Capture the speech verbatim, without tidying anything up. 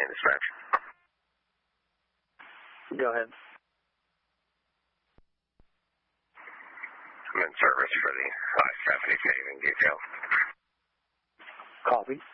Main dispatch. Go ahead. I'm in service for the I seventy paving detail. Copy.